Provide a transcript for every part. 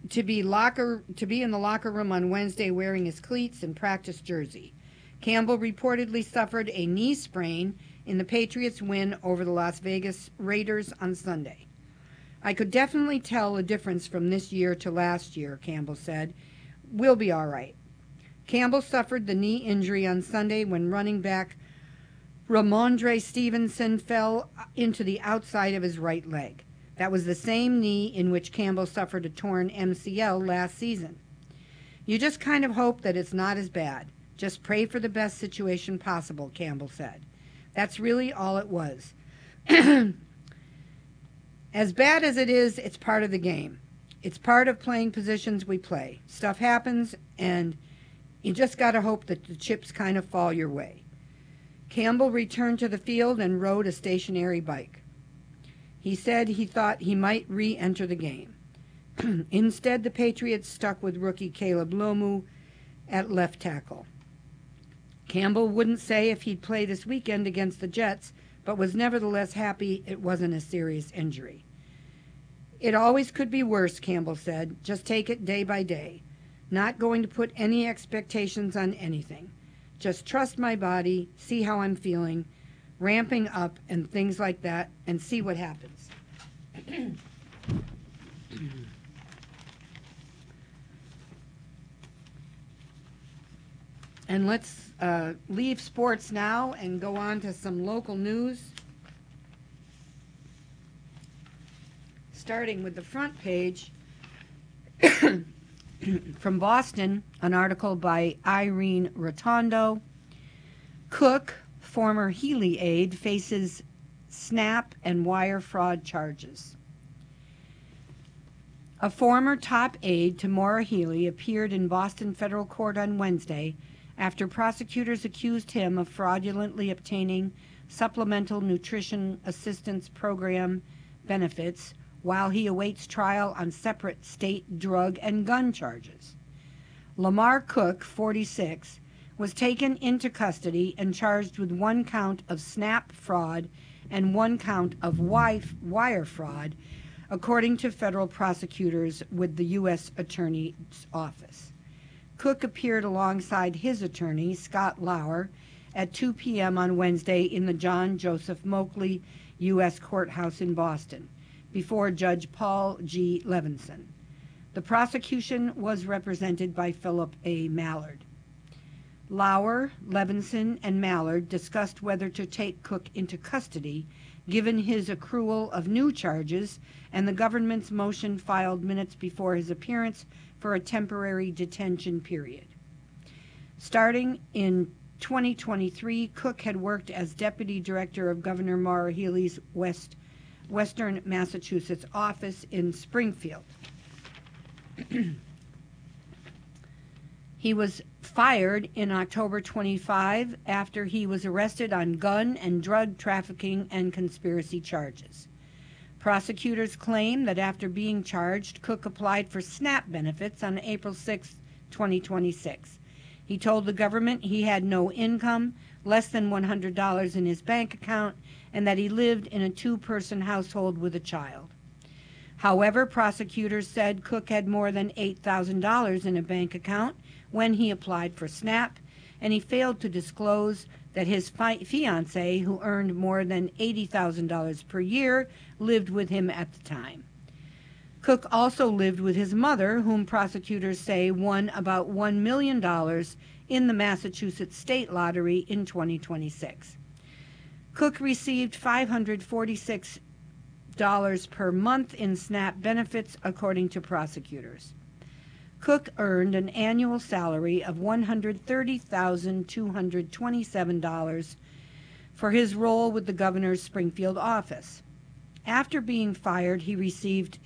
to be in the locker room on Wednesday wearing his cleats and practice jersey. Campbell reportedly suffered a knee sprain in the Patriots' win over the Las Vegas Raiders on Sunday. I could definitely tell a difference from this year to last year, Campbell said. We'll be all right. Campbell suffered the knee injury on Sunday when running back Ramondre Stevenson fell into the outside of his right leg. That was the same knee in which Campbell suffered a torn MCL last season. You just kind of hope that it's not as bad. Just pray for the best situation possible, Campbell said. That's really all it was. As bad as it is, it's part of the game. It's part of playing positions we play. Stuff happens, and you just got to hope that the chips kind of fall your way. Campbell returned to the field and rode a stationary bike. He said he thought he might re-enter the game. Instead, the Patriots stuck with rookie Caleb Lomu at left tackle. Campbell wouldn't say if he'd play this weekend against the Jets, but was nevertheless happy it wasn't a serious injury. It always could be worse, Campbell said. Just take it day by day. Not going to put any expectations on anything. Just trust my body, see how I'm feeling, ramping up and things like that, and see what happens. And let's leave sports now and go on to some local news. Starting with the front page, from Boston, an article by Irene Rotondo. Cook, former Healy aide, faces SNAP and wire fraud charges. A former top aide to Maura Healey appeared in Boston federal court on Wednesday after prosecutors accused him of fraudulently obtaining supplemental nutrition assistance program benefits while he awaits trial on separate state drug and gun charges. Lamar Cook, 46, was taken into custody and charged with 1 count of SNAP fraud and 1 count of wire fraud, according to federal prosecutors with the U.S. Attorney's Office. Cook appeared alongside his attorney, Scott Lauer, at 2 p.m. on Wednesday in the John Joseph Moakley U.S. Courthouse in Boston, before Judge Paul G. Levinson. The prosecution was represented by Philip A. Mallard. Lauer, Levinson, and Mallard discussed whether to take Cook into custody, given his accrual of new charges and the government's motion filed minutes before his appearance for a temporary detention period. Starting in 2023, Cook had worked as deputy director of Governor Maura Healey's Western Massachusetts office in Springfield. He was fired in October 25 after he was arrested on gun and drug trafficking and conspiracy charges. Prosecutors claim that after being charged, Cook applied for SNAP benefits on April 6, 2026. He told the government he had no income, less than $100 in his bank account, and that he lived in a 2-person household with a child. However, prosecutors said Cook had more than $8,000 in a bank account when he applied for SNAP, and he failed to disclose that his fiancée, who earned more than $80,000 per year, lived with him at the time. Cook also lived with his mother, whom prosecutors say won about $1 million in the Massachusetts state lottery in 2026. Cook received $546 per month in SNAP benefits, according to prosecutors. Cook earned an annual salary of $130,227 for his role with the governor's Springfield office. After being fired, he received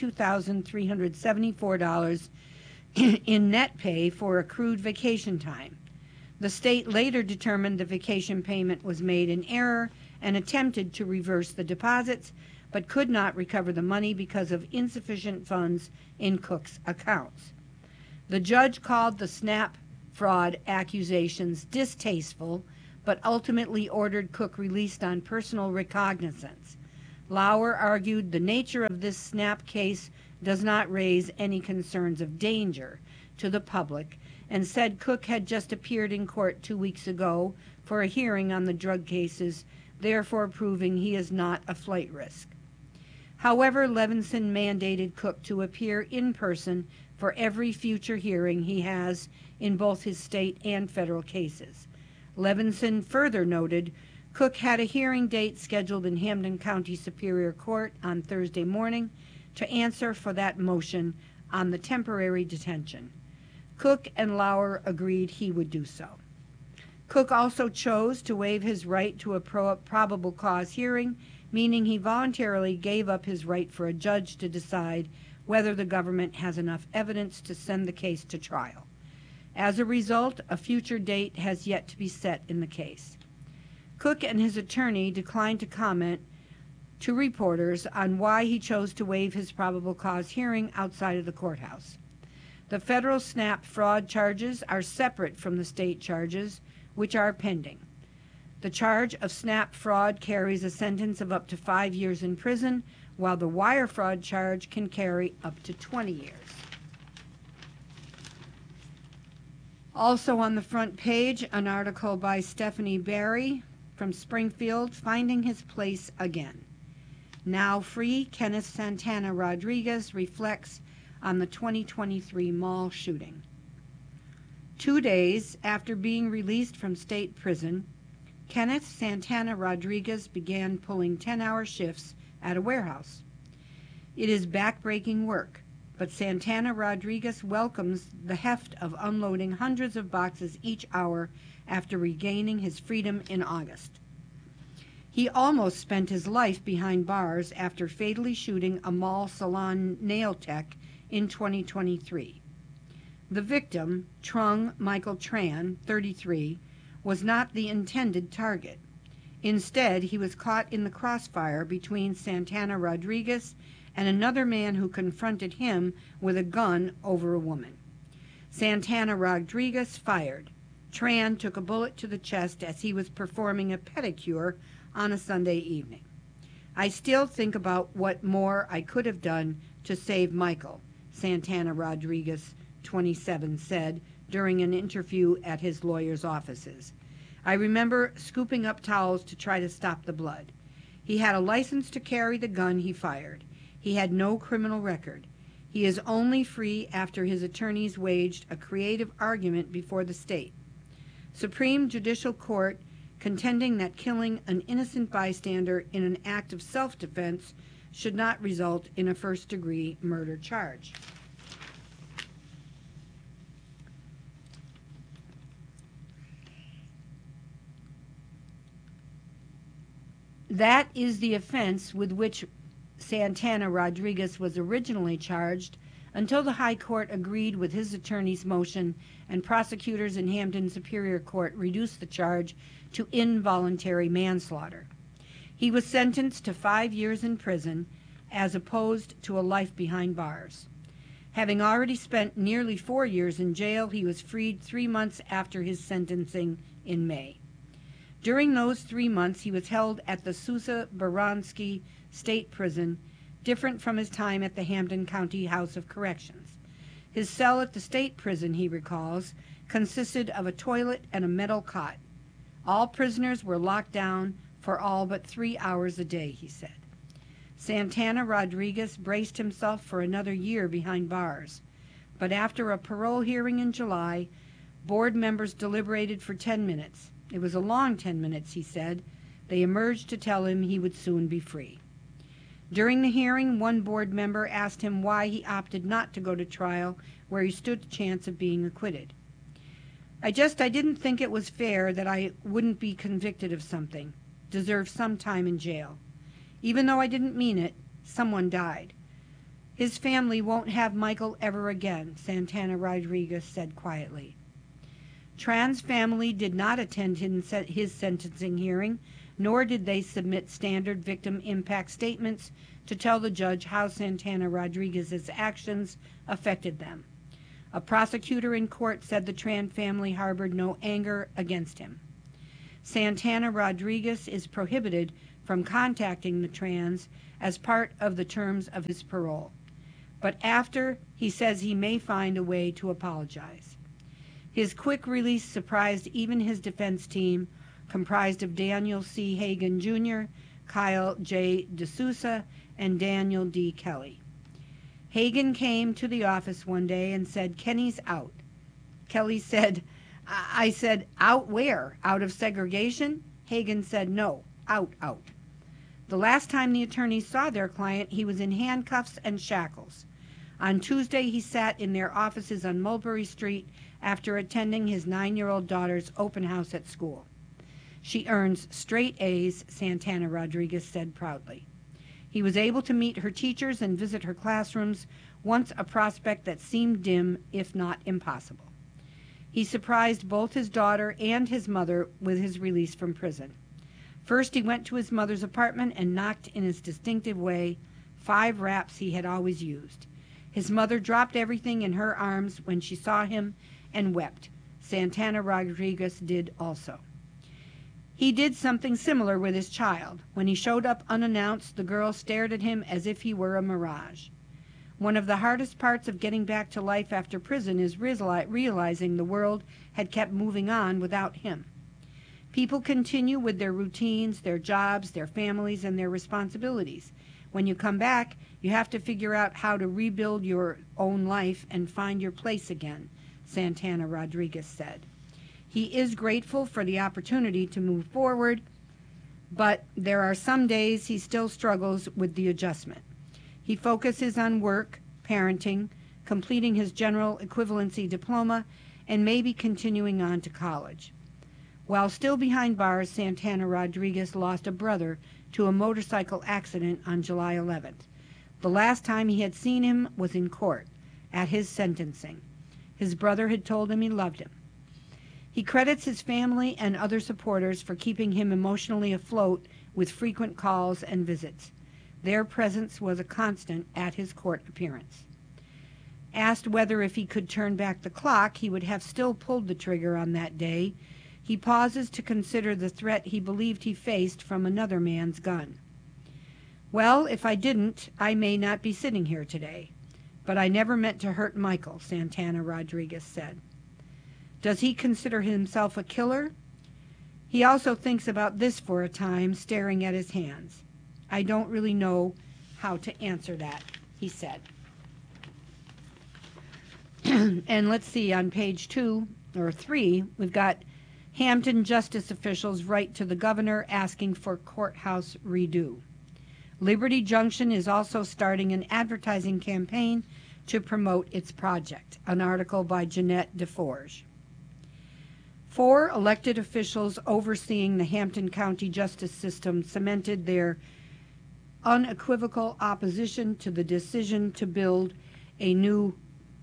$22,374 in net pay for accrued vacation time. The state later determined the vacation payment was made in error and attempted to reverse the deposits, but could not recover the money because of insufficient funds in Cook's accounts. The judge called the SNAP fraud accusations distasteful, but ultimately ordered Cook released on personal recognizance. Lauer argued the nature of this snap case does not raise any concerns of danger to the public and said Cook had just appeared in court 2 weeks ago for a hearing on the drug cases, therefore proving he is not a flight risk. However, Levinson mandated Cook to appear in person for every future hearing he has in both his state and federal cases. Levinson further noted Cook had a hearing date scheduled in Hampden County Superior Court on Thursday morning to answer for that motion on the temporary detention. Cook and Lauer agreed he would do so. Cook also chose to waive his right to a probable cause hearing, meaning he voluntarily gave up his right for a judge to decide whether the government has enough evidence to send the case to trial. As a result, a future date has yet to be set in the case. Cook and his attorney declined to comment to reporters on why he chose to waive his probable cause hearing outside of the courthouse. The federal SNAP fraud charges are separate from the state charges, which are pending. The charge of SNAP fraud carries a sentence of up to 5 years in prison, while the wire fraud charge can carry up to 20 years. Also on the front page, an article by Stephanie Barry from Springfield, Finding His Place Again. Now free, Kenneth Santana Rodriguez reflects on the 2023 mall shooting. 2 days after being released from state prison, Kenneth Santana Rodriguez began pulling 10-hour shifts at a warehouse. It is back-breaking work, but Santana Rodriguez welcomes the heft of unloading hundreds of boxes each hour after regaining his freedom in August. He almost spent his life behind bars after fatally shooting a mall salon nail tech in 2023. The victim, Trung Michael Tran, 33, was not the intended target. Instead, he was caught in the crossfire between Santana Rodriguez and another man who confronted him with a gun over a woman. Santana Rodriguez fired. Tran took a bullet to the chest as he was performing a pedicure on a Sunday evening. I still think about what more I could have done to save Michael, Santana Rodriguez, 27, said during an interview at his lawyer's offices. I remember scooping up towels to try to stop the blood. He had a license to carry the gun he fired. He had no criminal record. He is only free after his attorneys waged a creative argument before the state Supreme Judicial Court, contending that killing an innocent bystander in an act of self-defense should not result in a first-degree murder charge. That is the offense with which Santana Rodriguez was originally charged until the High Court agreed with his attorney's motion and prosecutors in Hampden Superior Court reduced the charge to involuntary manslaughter. He was sentenced to 5 years in prison as opposed to a life behind bars. Having already spent nearly 4 years in jail, he was freed 3 months after his sentencing in May. During those 3 months, he was held at the Sousa Baranski State Prison, different from his time at the Hampden County House of Corrections. His cell at the state prison, he recalls, consisted of a toilet and a metal cot. All prisoners were locked down for all but 3 hours a day, he said. Santana Rodriguez braced himself for another year behind bars, but after a parole hearing in July, board members deliberated for 10 minutes. It was a long 10 minutes, he said. They emerged to tell him he would soon be free. During the hearing, one board member asked him why he opted not to go to trial where he stood a chance of being acquitted. I didn't think it was fair that I wouldn't be convicted of something, deserve some time in jail. Even though I didn't mean it, someone died. His family won't have Michael ever again, Santana Rodriguez said quietly. Tran's family did not attend his sentencing hearing, nor did they submit standard victim impact statements to tell the judge how Santana Rodriguez's actions affected them. A prosecutor in court said the Tran family harbored no anger against him. Santana Rodriguez is prohibited from contacting the trans as part of the terms of his parole. But after, he says he may find a way to apologize. His quick release surprised even his defense team, comprised of Daniel C. Hagan Jr., Kyle J. D'Souza, and Daniel D. Kelly. Hagan came to the office one day and said, "Kenny's out." Kelly said, I said, "Out where? Out of segregation?" Hagan said, "No, out. The last time the attorneys saw their client, he was in handcuffs and shackles. On Tuesday, he sat in their offices on Mulberry Street after attending his 9-year-old daughter's open house at school. She earns straight A's," Santana Rodriguez said proudly. He was able to meet her teachers and visit her classrooms, once a prospect that seemed dim, if not impossible. He surprised both his daughter and his mother with his release from prison. First, he went to his mother's apartment and knocked in his distinctive way, 5 raps he had always used. His mother dropped everything in her arms when she saw him and wept. Santana Rodriguez did also. He did something similar with his child. When he showed up unannounced, the girl stared at him as if he were a mirage. One of the hardest parts of getting back to life after prison is realizing the world had kept moving on without him. People continue with their routines, their jobs, their families, and their responsibilities. When you come back, you have to figure out how to rebuild your own life and find your place again, Santana Rodriguez said. He is grateful for the opportunity to move forward, but there are some days he still struggles with the adjustment. He focuses on work, parenting, completing his general equivalency diploma, and maybe continuing on to college. While still behind bars, Santana Rodriguez lost a brother to a motorcycle accident on July 11th. The last time he had seen him was in court, at his sentencing. His brother had told him he loved him. He credits his family and other supporters for keeping him emotionally afloat with frequent calls and visits. Their presence was a constant at his court appearance. Asked whether if he could turn back the clock, he would have still pulled the trigger on that day, he pauses to consider the threat he believed he faced from another man's gun. "Well, if I didn't, I may not be sitting here today. But I never meant to hurt Michael," Santana Rodriguez said. Does he consider himself a killer? He also thinks about this for a time, staring at his hands. "I don't really know how to answer that," he said. And let's see, on page 2 or 3, we've got Hampton justice officials write to the governor asking for courthouse redo. Liberty Junction is also starting an advertising campaign to promote its project. An article by Jeanette DeForge. 4 elected officials overseeing the Hampton County justice system cemented their unequivocal opposition to the decision to build a new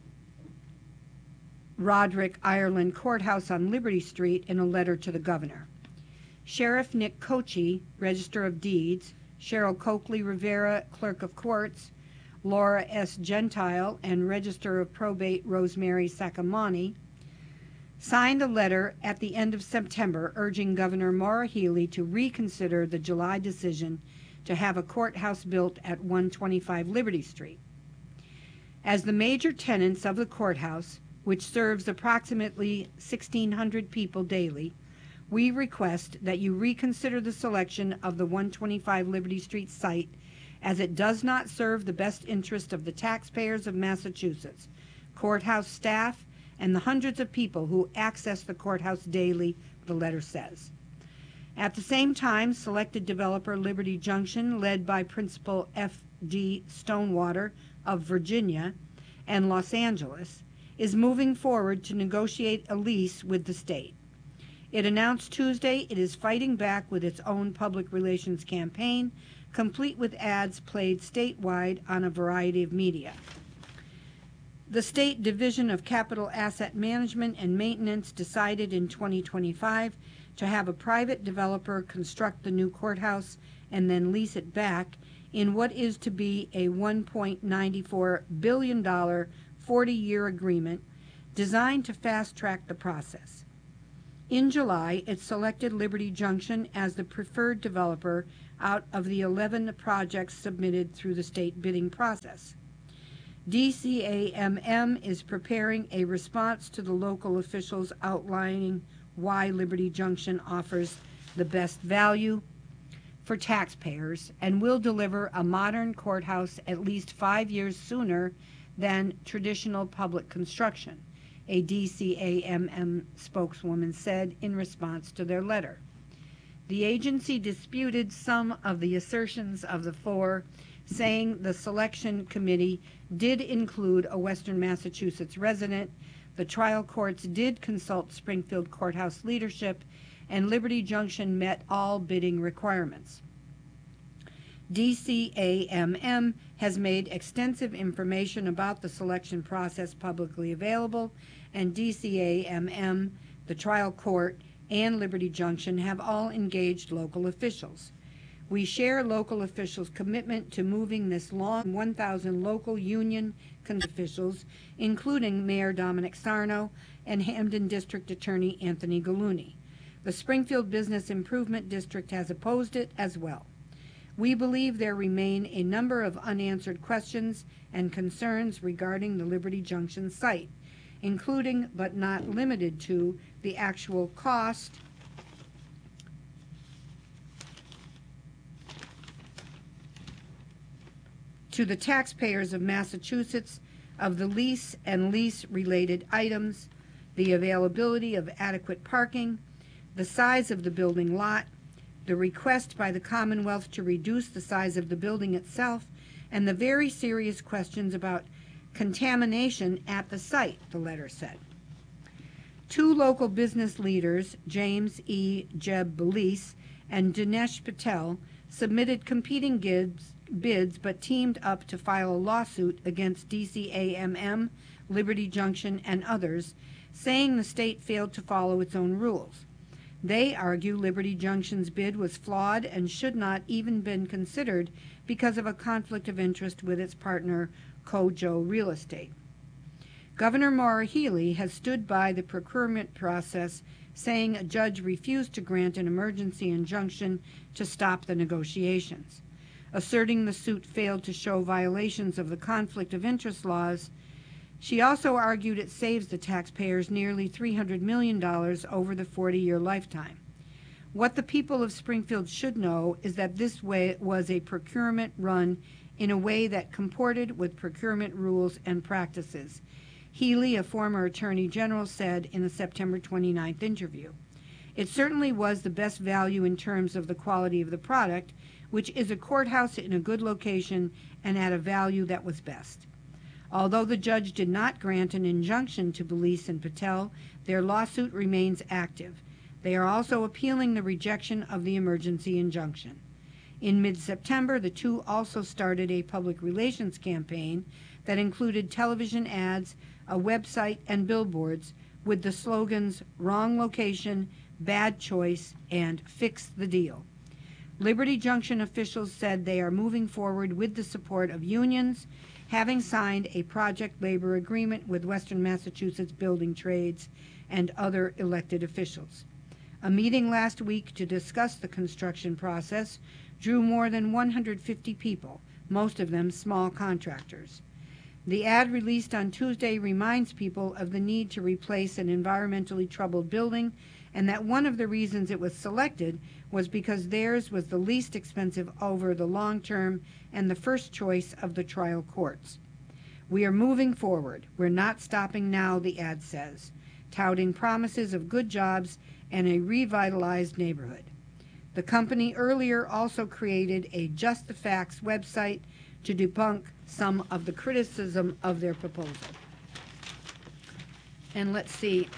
Roderick Ireland Courthouse on Liberty Street in a letter to the governor. Sheriff Nick Cochee, Register of Deeds, Cheryl Coakley Rivera, Clerk of Courts, Laura S. Gentile, and Register of Probate Rosemary Sacamani, signed a letter at the end of September urging Governor Maura Healey to reconsider the July decision to have a courthouse built at 125 Liberty Street. As the major tenants of the courthouse, which serves approximately 1,600 people daily, we request that you reconsider the selection of the 125 Liberty Street site, as it does not serve the best interest of the taxpayers of Massachusetts, courthouse staff, and the hundreds of people who access the courthouse daily, the letter says. At the same time, selected developer Liberty Junction, led by Principal F.D. Stonewater of Virginia and Los Angeles, is moving forward to negotiate a lease with the state. It announced Tuesday it is fighting back with its own public relations campaign, complete with ads played statewide on a variety of media. The State Division of Capital Asset Management and Maintenance decided in 2025 to have a private developer construct the new courthouse and then lease it back in what is to be a $1.94 billion 40-year agreement designed to fast-track the process. In July, it selected Liberty Junction as the preferred developer out of the 11 projects submitted through the state bidding process. DCAMM is preparing a response to the local officials outlining why Liberty Junction offers the best value for taxpayers and will deliver a modern courthouse at least 5 years sooner than traditional public construction, a DCAMM spokeswoman said in response to their letter. The agency disputed some of the assertions of the four, saying the selection committee did include a Western Massachusetts resident, the trial courts did consult Springfield Courthouse leadership, and Liberty Junction met all bidding requirements. DCAMM has made extensive information about the selection process publicly available, and DCAMM, the trial court, and Liberty Junction have all engaged local officials. We share local officials' commitment to moving this long 1,000 local union officials, including Mayor Dominic Sarno and Hampden District Attorney Anthony Gallooni. The Springfield Business Improvement District has opposed it as well. We believe there remain a number of unanswered questions and concerns regarding the Liberty Junction site, including but not limited to the actual cost to the taxpayers of Massachusetts of the lease and lease-related items, the availability of adequate parking, the size of the building lot, the request by the Commonwealth to reduce the size of the building itself, and the very serious questions about contamination at the site, the letter said. Two local business leaders, James E. Jeb Belize and Dinesh Patel, submitted competing bids but teamed up to file a lawsuit against DCAMM, Liberty Junction, and others, saying the state failed to follow its own rules. They argue Liberty Junction's bid was flawed and should not even been considered because of a conflict of interest with its partner, Kojo Real Estate. Governor Maura Healey has stood by the procurement process, saying a judge refused to grant an emergency injunction to stop the negotiations. Asserting the suit failed to show violations of the conflict of interest laws, she also argued it saves the taxpayers nearly $300 million over the 40-year lifetime. What the people of Springfield should know is that this was a procurement run in a way that comported with procurement rules and practices, Healey, a former attorney general, said in a September 29th interview. It certainly was the best value in terms of the quality of the product, which is a courthouse in a good location and at a value that was best. Although the judge did not grant an injunction to Belize and Patel, their lawsuit remains active. They are also appealing the rejection of the emergency injunction. In mid-September, the two also started a public relations campaign that included television ads, a website, and billboards with the slogans "Wrong Location," "Bad Choice," and "Fix the Deal." Liberty Junction officials said they are moving forward with the support of unions, having signed a project labor agreement with Western Massachusetts Building Trades and other elected officials. A meeting last week to discuss the construction process drew more than 150 people, most of them small contractors. The ad released on Tuesday reminds people of the need to replace an environmentally troubled building, and that one of the reasons it was selected was because theirs was the least expensive over the long term and the first choice of the trial courts. "We are moving forward. We're not stopping now," the ad says, touting promises of good jobs and a revitalized neighborhood. The company earlier also created a Just the Facts website to debunk some of the criticism of their proposal. And let's see.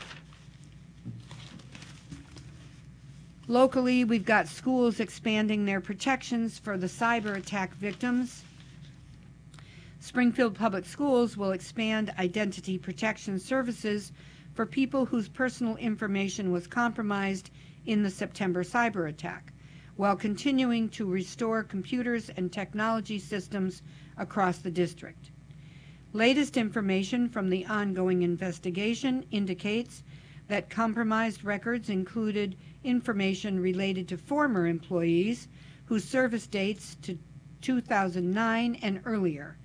Locally, we've got schools expanding their protections for the cyber attack victims. Springfield Public Schools will expand identity protection services for people whose personal information was compromised in the September cyber attack, while continuing to restore computers and technology systems across the district. Latest information from the ongoing investigation indicates that compromised records included information related to former employees whose service dates to 2009 and earlier.